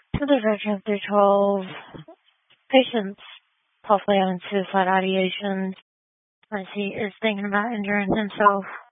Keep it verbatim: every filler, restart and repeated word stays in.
So the veteran through twelve patients possibly having suicide ideation as he is thinking about injuring himself.